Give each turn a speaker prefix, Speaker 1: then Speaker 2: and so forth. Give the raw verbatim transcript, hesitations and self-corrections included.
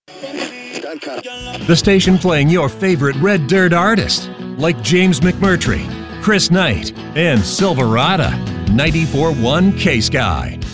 Speaker 1: The station playing your favorite Red Dirt artists, like James McMurtry, Chris Knight, and Silverado. ninety-four point one K-Sky.